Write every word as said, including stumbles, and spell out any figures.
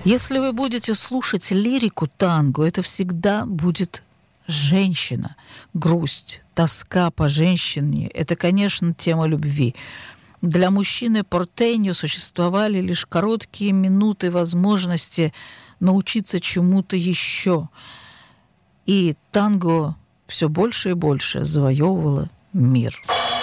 Если вы будете слушать лирику танго, это всегда будет женщина, грусть, тоска по женщине. Это, конечно, тема любви. Для мужчины портеньо существовали лишь короткие минуты возможности научиться чему-то еще. И танго все больше и больше завоевывало мир.